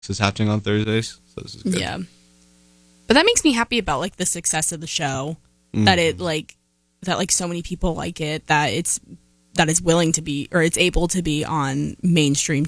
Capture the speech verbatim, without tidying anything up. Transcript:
This is happening on Thursdays, so this is good. Yeah. But that makes me happy about, like, the success of the show. Mm. That it, like, that, like, so many people like it, that it's, that it's willing to be, or it's able to be on mainstream